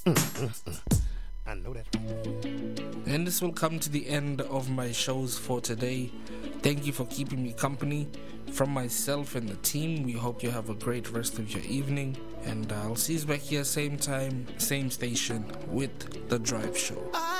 I know that's right. And this will come to the end of my shows for today. Thank you for keeping me company. From myself and the team, we hope you have a great rest of your evening. And I'll see you back here same time, same station with The Drive Show.